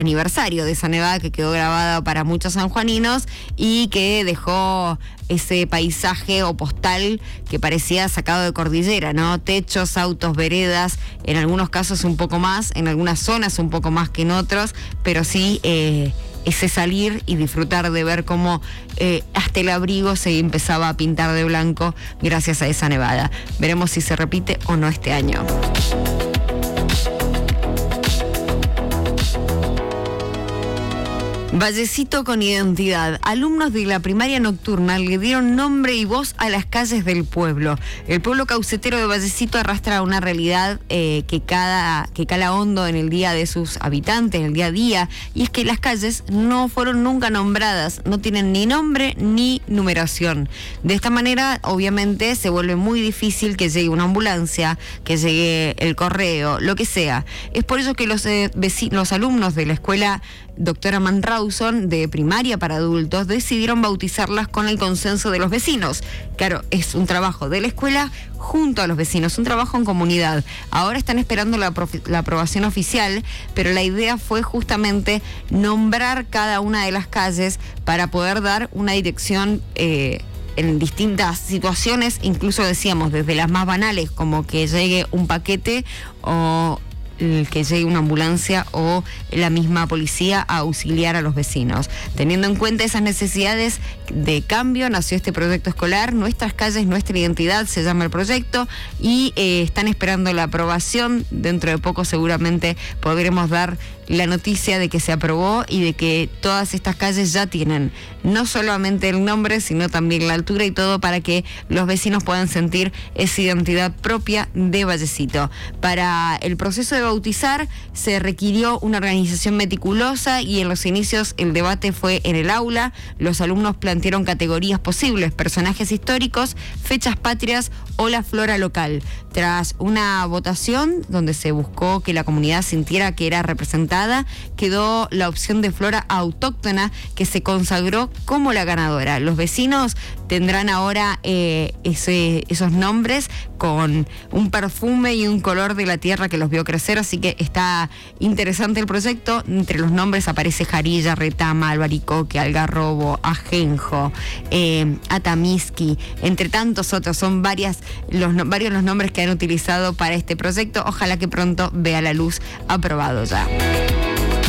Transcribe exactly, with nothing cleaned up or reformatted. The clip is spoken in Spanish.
aniversario de esa nevada que quedó grabada para muchos sanjuaninos y que dejó ese paisaje o postal que parecía sacado de cordillera, ¿no? Techos, autos, veredas, en algunos casos un poco más, en algunas zonas un poco más que en otros, pero sí eh, ese salir y disfrutar de ver cómo eh, hasta el abrigo se empezaba a pintar de blanco gracias a esa nevada. Veremos si se repite o no este año. Vallecito con identidad. Alumnos de la primaria nocturna le dieron nombre y voz a las calles del pueblo. El pueblo caucetero de Vallecito arrastra una realidad eh, que, cada, que cala hondo en el día de sus habitantes, en el día a día, y es que las calles no fueron nunca nombradas, no tienen ni nombre ni numeración. De esta manera, obviamente, se vuelve muy difícil que llegue una ambulancia, que llegue el correo, lo que sea. Es por eso que los, eh, vecinos, los alumnos de la escuela Doctora Manrauson de primaria para adultos decidieron bautizarlas con el consenso de los vecinos. Claro, es un trabajo de la escuela junto a los vecinos, un trabajo en comunidad. Ahora están esperando la, la aprobación oficial, pero la idea fue justamente nombrar cada una de las calles para poder dar una dirección eh, en distintas situaciones, incluso decíamos desde las más banales, como que llegue un paquete o que llegue una ambulancia o la misma policía a auxiliar a los vecinos. Teniendo en cuenta esas necesidades de cambio, nació este proyecto escolar, Nuestras Calles, Nuestra Identidad, se llama el proyecto, y eh, están esperando la aprobación. Dentro de poco seguramente podremos dar la noticia de que se aprobó y de que todas estas calles ya tienen no solamente el nombre, sino también la altura y todo, para que los vecinos puedan sentir esa identidad propia de Vallecito. Para el proceso de bautizar se requirió una organización meticulosa y en los inicios el debate fue en el aula. Los alumnos plantearon categorías posibles: personajes históricos, fechas patrias o la flora local. Tras una votación donde se buscó que la comunidad sintiera que era representada, quedó la opción de flora autóctona, que se consagró como la ganadora. Los vecinos tendrán ahora eh, ese, esos nombres con un perfume y un color de la tierra que los vio crecer, así que está interesante el proyecto. Entre los nombres aparece Jarilla, Retama, Albaricoque, Algarrobo, Ajenjo, eh, Atamisqui, entre tantos otros. Son varias, los, varios los nombres que han utilizado para este proyecto. Ojalá que pronto vea la luz aprobado ya.